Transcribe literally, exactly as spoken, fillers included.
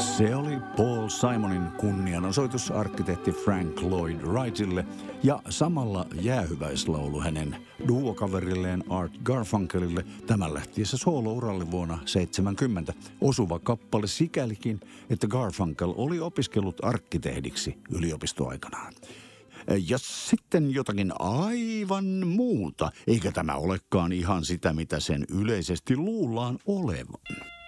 Se oli Paul Simonin kunnianosoitus arkkitehti Frank Lloyd Wrightille ja samalla jäähyväislaulu hänen duokaverilleen Art Garfunkelille tämän lähtiessä soolouralle vuonna seitsemänkymmentä. Osuva kappale sikälikin, että Garfunkel oli opiskellut arkkitehdiksi yliopistoaikanaan. Ja sitten jotakin aivan muuta, eikä tämä olekaan ihan sitä, mitä sen yleisesti luullaan olevan.